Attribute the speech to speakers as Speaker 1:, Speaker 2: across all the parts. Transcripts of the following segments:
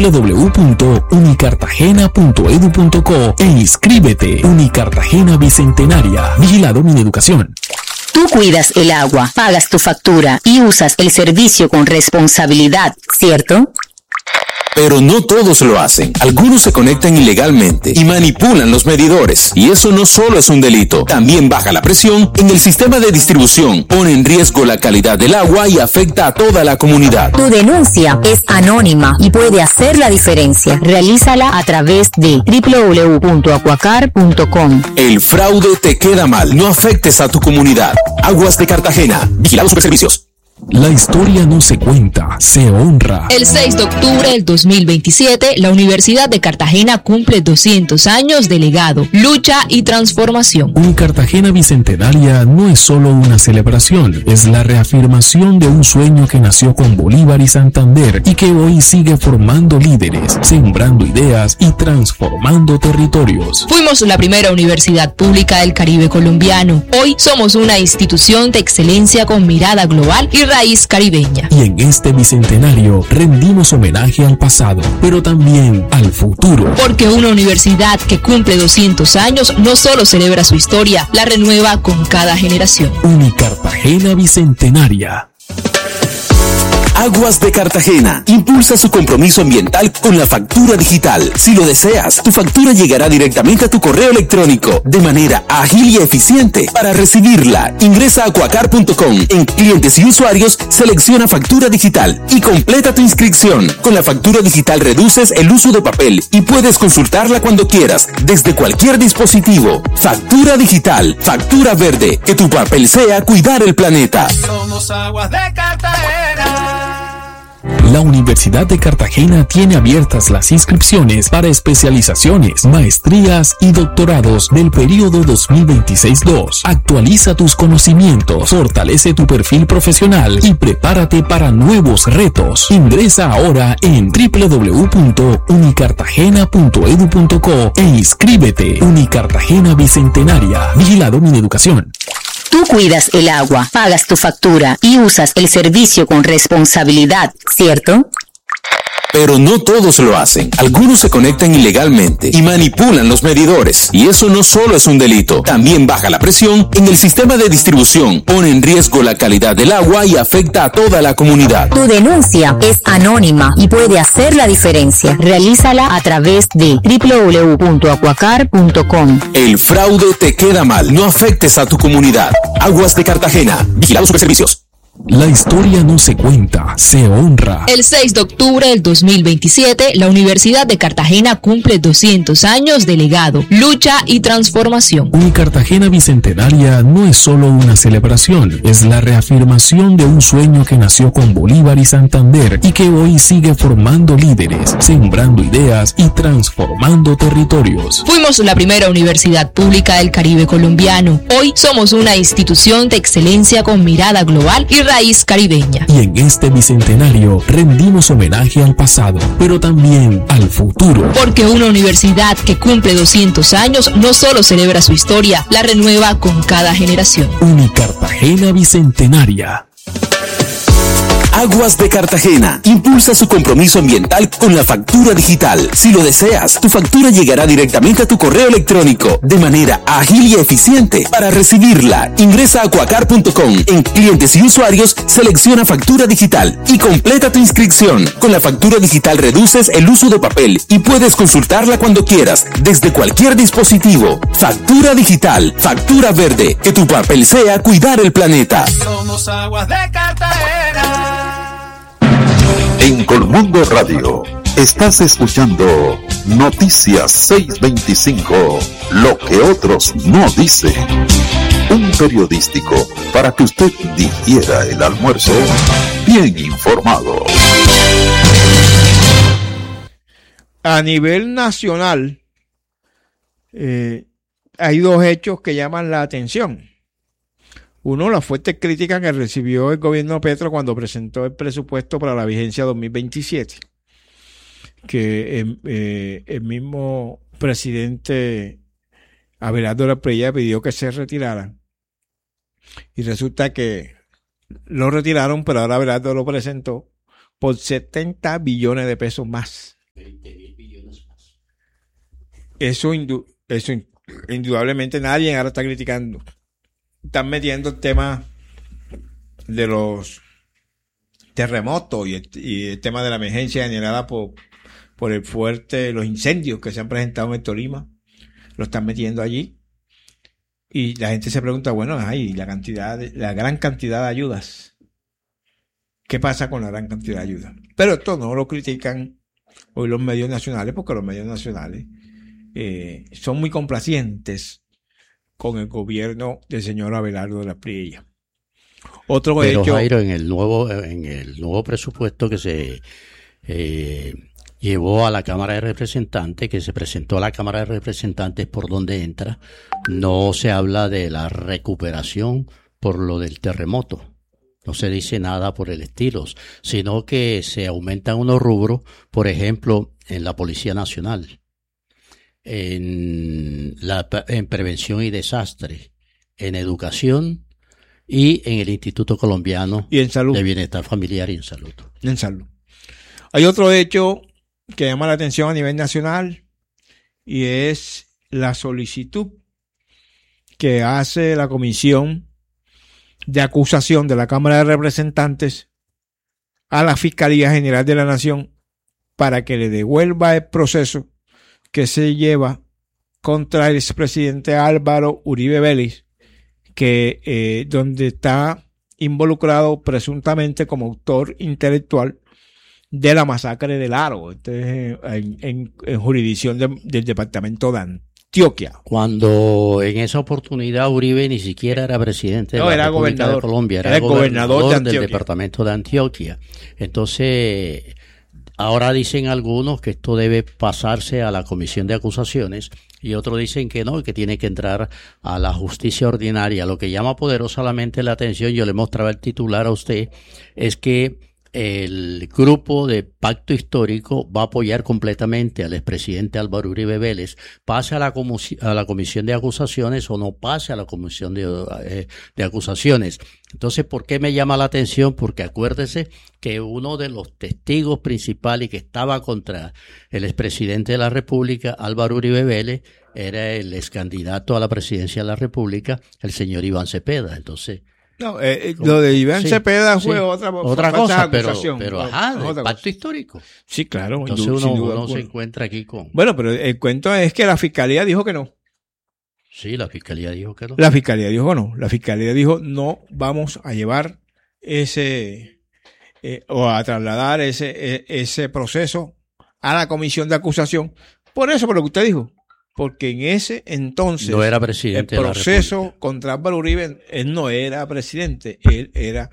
Speaker 1: www.unicartagena.edu.co e inscríbete. Unicartagena Bicentenaria. Vigilado Mineducación.
Speaker 2: Tú cuidas el agua, pagas tu factura y usas el servicio con responsabilidad, ¿cierto?
Speaker 3: Pero no todos lo hacen. Algunos se conectan ilegalmente y manipulan los medidores. Y eso no solo es un delito, también baja la presión en el sistema de distribución, pone en riesgo la calidad del agua y afecta a toda la comunidad.
Speaker 2: Tu denuncia es anónima y puede hacer la diferencia. Realízala a través de www.acuacar.com.
Speaker 3: El fraude te queda mal. No afectes a tu comunidad. Aguas de Cartagena. Vigilado Superservicios.
Speaker 1: La historia no se cuenta, se honra.
Speaker 4: El 6 de octubre del 2027, la Universidad de Cartagena cumple 200 años de legado, lucha y transformación.
Speaker 1: Unicartagena Bicentenaria no es solo una celebración, es la reafirmación de un sueño que nació con Bolívar y Santander y que hoy sigue formando líderes, sembrando ideas y transformando territorios.
Speaker 4: Fuimos la primera universidad pública del Caribe colombiano. Hoy somos una institución de excelencia con mirada global y raíz caribeña.
Speaker 1: Y en este bicentenario rendimos homenaje al pasado, pero también al futuro.
Speaker 4: Porque una universidad que cumple 200 años no solo celebra su historia, la renueva con cada generación.
Speaker 1: Unicartagena Bicentenaria.
Speaker 3: Aguas de Cartagena impulsa su compromiso ambiental con la factura digital. Si lo deseas, tu factura llegará directamente a tu correo electrónico de manera ágil y eficiente. Para recibirla, ingresa a acuacar.com. En clientes y usuarios, selecciona factura digital y completa tu inscripción. Con la factura digital reduces el uso de papel y puedes consultarla cuando quieras, desde cualquier dispositivo. Factura digital, factura verde. Que tu papel sea cuidar el planeta.
Speaker 5: Somos Aguas de Cartagena.
Speaker 1: La Universidad de Cartagena tiene abiertas las inscripciones para especializaciones, maestrías y doctorados del periodo 2026-2. Actualiza tus conocimientos, fortalece tu perfil profesional y prepárate para nuevos retos. Ingresa ahora en www.unicartagena.edu.co e inscríbete. Unicartagena Bicentenaria. Vigilado Mineducación.
Speaker 2: Tú cuidas el agua, pagas tu factura y usas el servicio con responsabilidad, ¿cierto?
Speaker 3: Pero no todos lo hacen. Algunos se conectan ilegalmente y manipulan los medidores. Y eso no solo es un delito, también baja la presión en el sistema de distribución, pone en riesgo la calidad del agua y afecta a toda la comunidad.
Speaker 2: Tu denuncia es anónima y puede hacer la diferencia. Realízala a través de www.acuacar.com.
Speaker 3: El fraude te queda mal. No afectes a tu comunidad. Aguas de Cartagena. Vigilado Superservicios.
Speaker 1: La historia no se cuenta, se honra.
Speaker 4: El 6 de octubre del 2027, la Universidad de Cartagena cumple 200 años de legado, lucha y transformación.
Speaker 1: Unicartagena Bicentenaria no es solo una celebración, es la reafirmación de un sueño que nació con Bolívar y Santander y que hoy sigue formando líderes, sembrando ideas y transformando territorios.
Speaker 4: Fuimos la primera universidad pública del Caribe colombiano. Hoy somos una institución de excelencia con mirada global y raíz caribeña.
Speaker 1: Y en este bicentenario rendimos homenaje al pasado, pero también al futuro.
Speaker 4: Porque una universidad que cumple 200 años no solo celebra su historia, la renueva con cada generación.
Speaker 1: Unicartagena Bicentenaria.
Speaker 3: Aguas de Cartagena impulsa su compromiso ambiental con la factura digital. Si lo deseas, tu factura llegará directamente a tu correo electrónico de manera ágil y eficiente. Para recibirla, ingresa a acuacar.com. En clientes y usuarios, selecciona factura digital y completa tu inscripción. Con la factura digital reduces el uso de papel y puedes consultarla cuando quieras, desde cualquier dispositivo. Factura digital, factura verde. Que tu papel sea cuidar el planeta.
Speaker 5: Somos Aguas de Cartagena.
Speaker 6: En Colmundo Radio estás escuchando Noticias 625, lo que otros no dicen. Un periodístico para que usted digiera el almuerzo bien informado.
Speaker 7: A nivel nacional, hay dos hechos que llaman la atención. Uno, la fuerte crítica que recibió el gobierno Petro cuando presentó el presupuesto para la vigencia 2027, que el mismo presidente Abelardo Lasprilla pidió que se retiraran. Y resulta que lo retiraron, pero ahora Abelardo lo presentó por 70 billones de pesos más. eso indudablemente nadie ahora está criticando. Están metiendo el tema de los terremotos y el tema de la emergencia generada por los incendios que se han presentado en el Tolima. Lo están metiendo allí. Y la gente se pregunta, bueno, la gran cantidad de ayudas. ¿Qué pasa con la gran cantidad de ayudas? Pero esto no lo critican hoy los medios nacionales, porque los medios nacionales son muy complacientes con el gobierno del señor Abelardo de la Priella. Otro
Speaker 8: Pero
Speaker 7: hecho,
Speaker 8: Jairo, en el nuevo presupuesto que se llevó a la Cámara de Representantes, que se presentó a la Cámara de Representantes por donde entra, no se habla de la recuperación por lo del terremoto. No se dice nada por el estilo, sino que se aumentan unos rubros, por ejemplo, en la Policía Nacional, en prevención y desastre, en educación y en el Instituto Colombiano
Speaker 7: y en salud,
Speaker 8: de Bienestar Familiar y en salud.
Speaker 7: En salud. Hay otro hecho que llama la atención a nivel nacional y es la solicitud que hace la Comisión de Acusación de la Cámara de Representantes a la Fiscalía General de la Nación para que le devuelva el proceso que se lleva contra el expresidente Álvaro Uribe Vélez, que donde está involucrado presuntamente como autor intelectual de la masacre de Laro, en jurisdicción del departamento de Antioquia.
Speaker 8: Cuando en esa oportunidad Uribe ni siquiera era presidente de la República de Colombia, era gobernador del departamento de Antioquia. Entonces, ahora dicen algunos que esto debe pasarse a la Comisión de Acusaciones y otros dicen que no, que tiene que entrar a la justicia ordinaria. Lo que llama poderosamente la atención, yo le mostraba el titular a usted, es que el grupo de Pacto Histórico va a apoyar completamente al expresidente Álvaro Uribe Vélez, pase a la Comisión de Acusaciones o no pase a la Comisión de Acusaciones. Entonces, ¿por qué me llama la atención? Porque acuérdese que uno de los testigos principales que estaba contra el expresidente de la República, Álvaro Uribe Vélez, era el excandidato a la presidencia de la República, el señor Iván Cepeda. Entonces,
Speaker 7: no, lo de Iván Cepeda fue otra
Speaker 8: cosa, pero ajá, de pacto histórico.
Speaker 7: Sí, claro.
Speaker 8: Entonces uno se encuentra aquí con...
Speaker 7: Bueno, pero el cuento es que la Fiscalía dijo que no.
Speaker 8: Sí, la Fiscalía dijo que no.
Speaker 7: La Fiscalía dijo no. La Fiscalía dijo no vamos a llevar o a trasladar ese proceso a la Comisión de Acusación. Por eso, por lo que usted dijo. Porque en ese entonces
Speaker 8: no era presidente
Speaker 7: el proceso contra Álvaro Uribe, él no era presidente, él era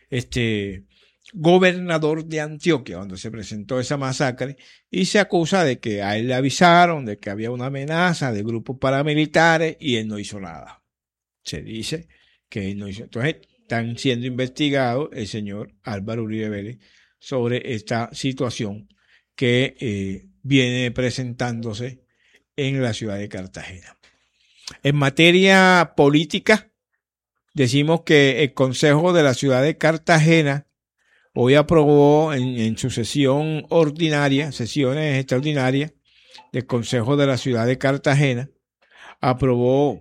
Speaker 7: gobernador de Antioquia cuando se presentó esa masacre y se acusa de que a él le avisaron de que había una amenaza de grupos paramilitares y él no hizo nada. Se dice que él no hizo. Entonces están siendo investigados el señor Álvaro Uribe Vélez sobre esta situación que viene presentándose en la ciudad de Cartagena. En materia política, decimos que el Consejo de la ciudad de Cartagena hoy aprobó en su sesiones extraordinarias del Consejo de la ciudad de Cartagena, aprobó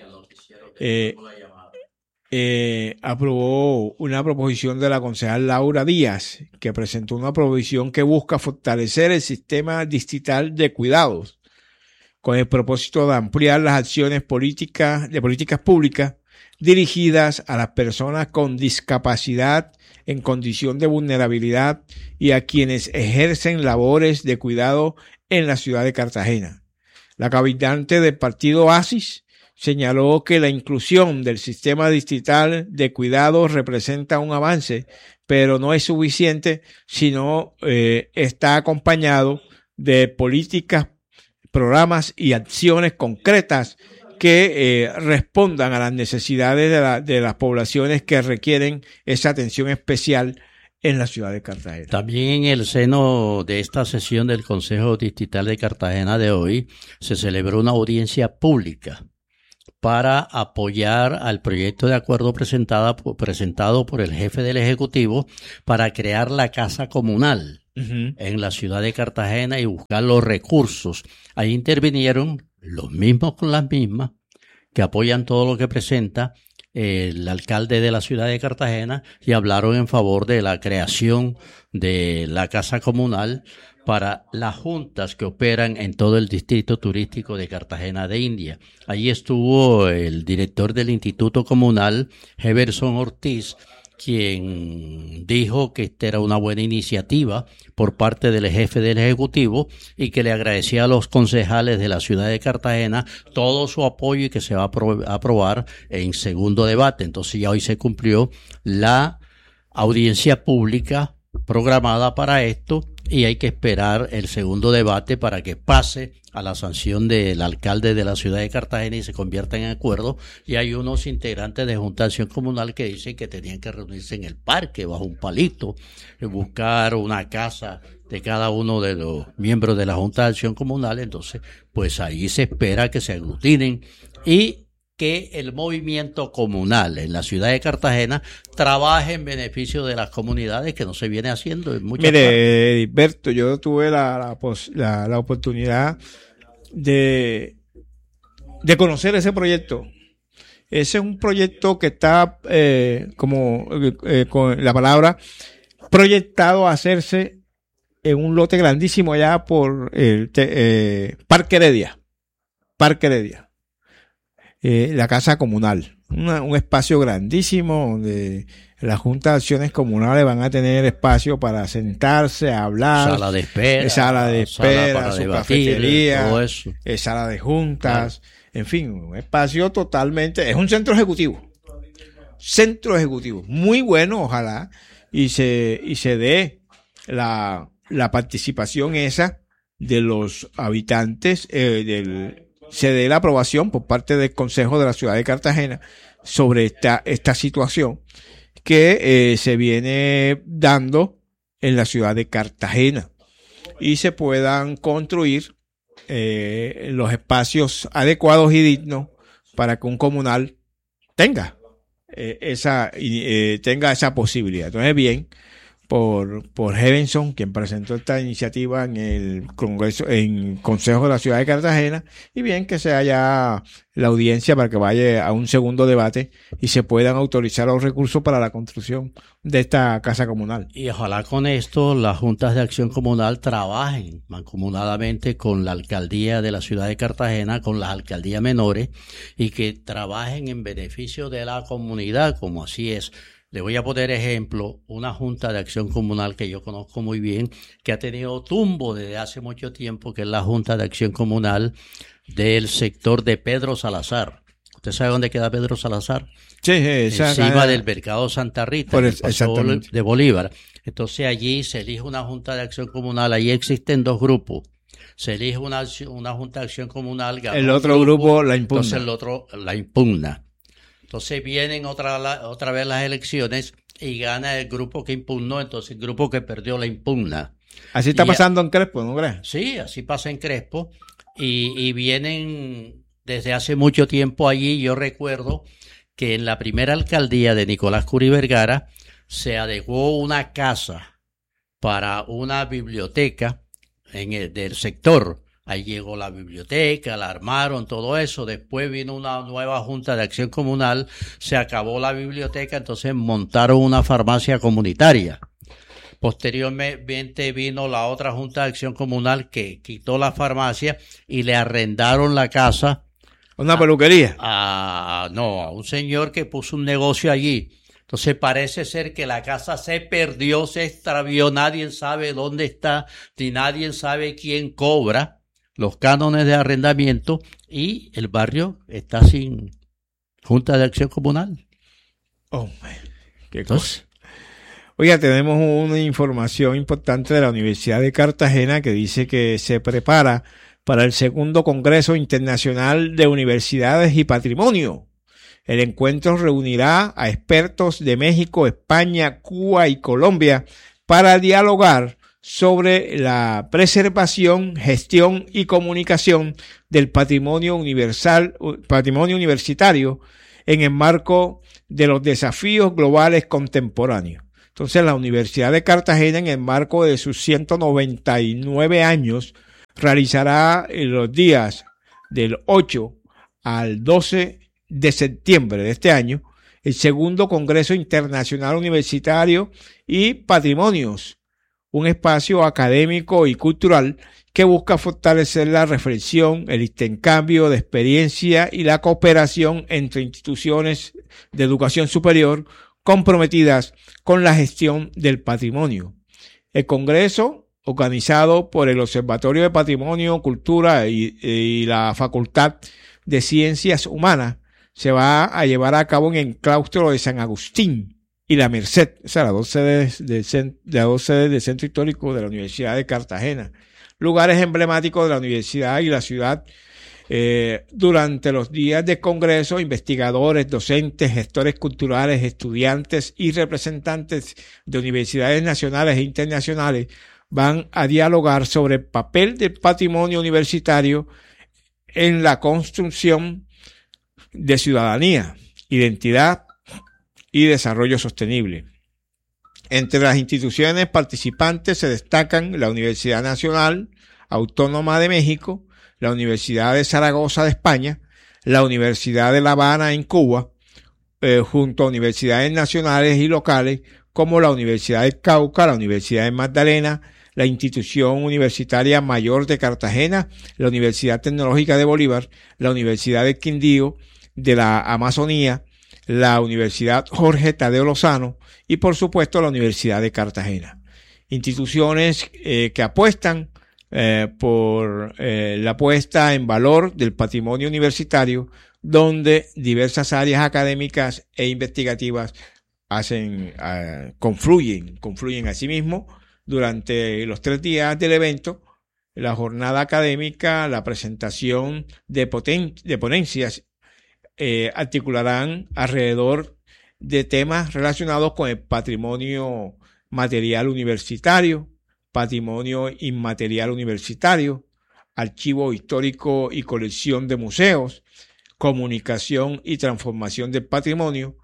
Speaker 7: una proposición de la concejal Laura Díaz, que presentó una proposición que busca fortalecer el sistema distrital de cuidados, con el propósito de ampliar las acciones de políticas públicas dirigidas a las personas con discapacidad en condición de vulnerabilidad y a quienes ejercen labores de cuidado en la ciudad de Cartagena. La cabildante del partido ASIS señaló que la inclusión del sistema distrital de cuidados representa un avance, pero no es suficiente si no está acompañado de políticas, programas y acciones concretas que respondan a las necesidades de las poblaciones que requieren esa atención especial en la ciudad de Cartagena.
Speaker 8: También en el seno de esta sesión del Consejo Distrital de Cartagena de hoy se celebró una audiencia pública para apoyar al proyecto de acuerdo presentado por el jefe del Ejecutivo para crear la Casa Comunal en la ciudad de Cartagena y buscar los recursos. Ahí intervinieron los mismos con las mismas, que apoyan todo lo que presenta el alcalde de la ciudad de Cartagena, y hablaron en favor de la creación de la casa comunal para las juntas que operan en todo el distrito turístico de Cartagena de India. Allí estuvo el director del Instituto Comunal, Heverson Ortiz, quien dijo que esta era una buena iniciativa por parte del jefe del Ejecutivo y que le agradecía a los concejales de la ciudad de Cartagena todo su apoyo y que se va a aprobar en segundo debate. Entonces ya hoy se cumplió la audiencia pública programada para esto y hay que esperar el segundo debate para que pase a la sanción del alcalde de la ciudad de Cartagena y se convierta en acuerdo. Y hay unos integrantes de Junta de Acción Comunal que dicen que tenían que reunirse en el parque bajo un palito, buscar una casa de cada uno de los miembros de la Junta de Acción Comunal. Entonces, pues ahí se espera que se aglutinen y que el movimiento comunal en la ciudad de Cartagena trabaje en beneficio de las comunidades, que no se viene haciendo en muchas partes.
Speaker 7: Mire, Hilberto, yo tuve la oportunidad de conocer ese proyecto. Ese es un proyecto que está, con la palabra, proyectado a hacerse en un lote grandísimo allá por el Parque Heredia. La casa comunal, un espacio grandísimo donde las juntas de acciones comunales van a tener espacio para sentarse, a hablar,
Speaker 8: sala de espera,
Speaker 7: para su debatir, cafetería, todo eso. Sala de juntas, claro. En fin, un espacio totalmente, es un centro ejecutivo muy bueno, ojalá y se dé la participación esa de los habitantes se dé la aprobación por parte del Consejo de la Ciudad de Cartagena sobre esta situación que se viene dando en la ciudad de Cartagena y se puedan construir los espacios adecuados y dignos para que un comunal tenga esa posibilidad. Entonces, bien, por Heverson, quien presentó esta iniciativa en el Congreso, en Consejo de la Ciudad de Cartagena, y bien que sea ya la audiencia para que vaya a un segundo debate y se puedan autorizar los recursos para la construcción de esta casa comunal.
Speaker 8: Y ojalá con esto las juntas de acción comunal trabajen mancomunadamente con la alcaldía de la ciudad de Cartagena, con las alcaldías menores, y que trabajen en beneficio de la comunidad, como así es. Le voy a poner ejemplo, una junta de acción comunal que yo conozco muy bien, que ha tenido tumbo desde hace mucho tiempo, que es la Junta de Acción Comunal del sector de Pedro Salazar. ¿Usted sabe dónde queda Pedro Salazar?
Speaker 7: Sí,
Speaker 8: encima del Mercado Santa Rita, de Bolívar. Entonces allí se elige una Junta de Acción Comunal, allí existen dos grupos. Se elige una Junta de Acción Comunal.
Speaker 7: El otro grupo la impugna.
Speaker 8: Entonces el otro la impugna. Entonces vienen otra vez las elecciones y gana el grupo que impugnó, entonces el grupo que perdió la impugna.
Speaker 7: Así está pasando en Crespo, ¿no crees?
Speaker 8: Sí, así pasa en Crespo y vienen desde hace mucho tiempo allí. Yo recuerdo que en la primera alcaldía de Nicolás Curí Vergara se adecuó una casa para una biblioteca del sector. Ahí llegó la biblioteca, la armaron, todo eso. Después vino una nueva junta de acción comunal, se acabó la biblioteca, entonces montaron una farmacia comunitaria. Posteriormente vino la otra junta de acción comunal que quitó la farmacia y le arrendaron la casa.
Speaker 7: ¿Una peluquería?
Speaker 8: A un señor que puso un negocio allí. Entonces parece ser que la casa se perdió, se extravió, nadie sabe dónde está, ni nadie sabe quién cobra los cánones de arrendamiento y el barrio está sin junta de acción comunal.
Speaker 7: Oh, qué cosa. Oiga, tenemos una información importante de la Universidad de Cartagena que dice que se prepara para el segundo Congreso Internacional de Universidades y Patrimonio. El encuentro reunirá a expertos de México, España, Cuba y Colombia para dialogar sobre la preservación, gestión y comunicación del patrimonio universitario en el marco de los desafíos globales contemporáneos. Entonces, la Universidad de Cartagena, en el marco de sus 199 años, realizará en los días del 8 al 12 de septiembre de este año el segundo Congreso Internacional Universitario y Patrimonios, un espacio académico y cultural que busca fortalecer la reflexión, el intercambio de experiencia y la cooperación entre instituciones de educación superior comprometidas con la gestión del patrimonio. El Congreso, organizado por el Observatorio de Patrimonio, Cultura y la Facultad de Ciencias Humanas, se va a llevar a cabo en el claustro de San Agustín y La Merced, o sea, las dos sedes del Centro Histórico de la Universidad de Cartagena, lugares emblemáticos de la universidad y la ciudad. Durante los días de congreso, investigadores, docentes, gestores culturales, estudiantes y representantes de universidades nacionales e internacionales van a dialogar sobre el papel del patrimonio universitario en la construcción de ciudadanía, identidad y desarrollo sostenible. Entre las instituciones participantes se destacan la Universidad Nacional Autónoma de México, la Universidad de Zaragoza de España, la Universidad de La Habana en Cuba, junto a universidades nacionales y locales como la Universidad del Cauca, la Universidad de Magdalena, la Institución Universitaria Mayor de Cartagena, la Universidad Tecnológica de Bolívar, la Universidad del Quindío, de la Amazonía, la Universidad Jorge Tadeo Lozano y, por supuesto, la Universidad de Cartagena. Instituciones que apuestan por la puesta en valor del patrimonio universitario, donde diversas áreas académicas e investigativas confluyen asimismo durante los 3 días del evento. La jornada académica, la presentación de ponencias articularán alrededor de temas relacionados con el patrimonio material universitario, patrimonio inmaterial universitario, archivo histórico y colección de museos, comunicación y transformación del patrimonio,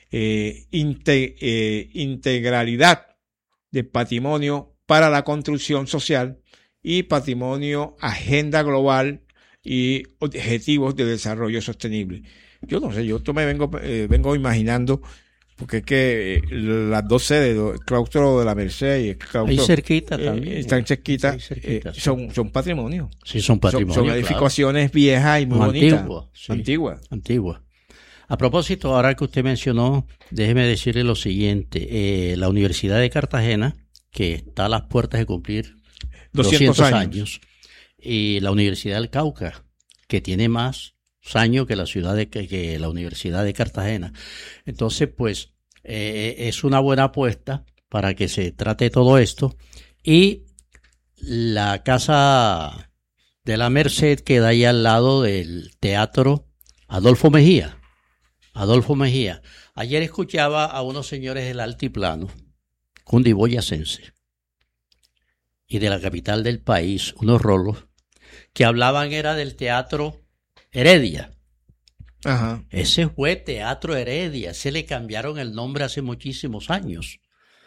Speaker 7: integralidad del patrimonio para la construcción social y patrimonio, agenda global y objetivos de desarrollo sostenible. Yo no sé, yo me vengo imaginando, porque es que las dos sedes, el claustro de La Merced y el claustro
Speaker 8: ahí cerquita también,
Speaker 7: están cerquita, son patrimonio.
Speaker 8: Sí, son patrimonio.
Speaker 7: Son edificaciones viejas y muy bonitas.
Speaker 8: Antiguas. A propósito, ahora que usted mencionó, déjeme decirle lo siguiente. La Universidad de Cartagena, que está a las puertas de cumplir 200 años, y la Universidad del Cauca, que tiene más años que que la Universidad de Cartagena. Entonces, pues, es una buena apuesta para que se trate todo esto. Y la Casa de la Merced queda ahí al lado del Teatro Adolfo Mejía. Ayer escuchaba a unos señores del altiplano, cundiboyacense, y de la capital del país, unos rolos, que hablaban era del Teatro Heredia.
Speaker 7: Ajá.
Speaker 8: Ese fue Teatro Heredia, se le cambiaron el nombre hace muchísimos años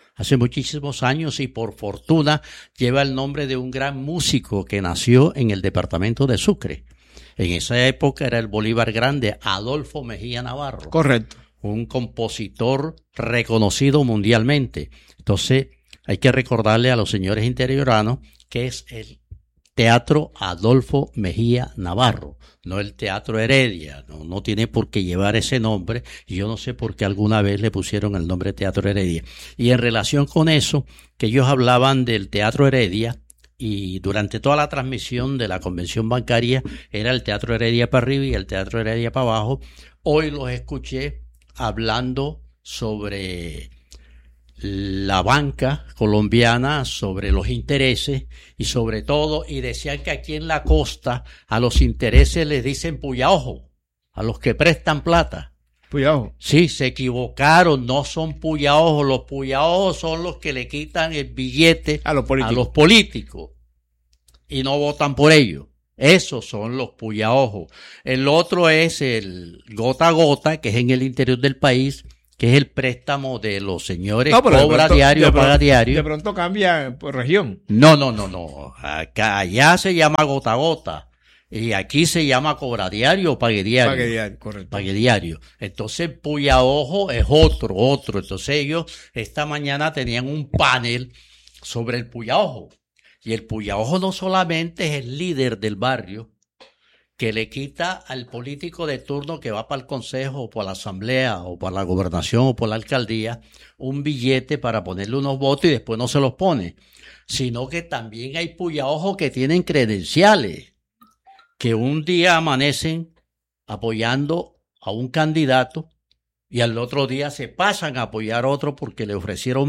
Speaker 8: y por fortuna lleva el nombre de un gran músico que nació en el departamento de Sucre. En esa época era el Bolívar Grande, Adolfo Mejía Navarro.
Speaker 7: Correcto.
Speaker 8: Un compositor reconocido mundialmente. Entonces hay que recordarle a los señores interioranos que es el Teatro Adolfo Mejía Navarro, no el Teatro Heredia. No tiene por qué llevar ese nombre, y yo no sé por qué alguna vez le pusieron el nombre Teatro Heredia. Y en relación con eso, que ellos hablaban del Teatro Heredia, y durante toda la transmisión de la convención bancaria era el Teatro Heredia para arriba y el Teatro Heredia para abajo. Hoy los escuché hablando sobre la banca colombiana, sobre los intereses y sobre todo, y decían que aquí en la costa a los intereses les dicen puyaojo, a los que prestan plata.
Speaker 7: Puyaojo.
Speaker 8: Sí, se equivocaron, no son puyaojos, los puyaojos son los que le quitan el billete a los políticos y no votan por ellos. Esos son los puyaojos. El otro es el gota a gota, que es en el interior del país, que es el préstamo de los señores, cobra diario, paga diario.
Speaker 7: De pronto cambia por región.
Speaker 8: No. Allá se llama gota a gota. Y aquí se llama cobra diario o pague diario.
Speaker 7: Pague diario, correcto.
Speaker 8: Pague diario. Entonces, Puyaojo es otro. Entonces, ellos esta mañana tenían un panel sobre el Puyaojo. Y el Puyaojo no solamente es el líder del barrio, que le quita al político de turno que va para el consejo o para la asamblea o para la gobernación o por la alcaldía un billete para ponerle unos votos y después no se los pone, sino que también hay Puyaojos que tienen credenciales, que un día amanecen apoyando a un candidato y al otro día se pasan a apoyar a otro porque le ofrecieron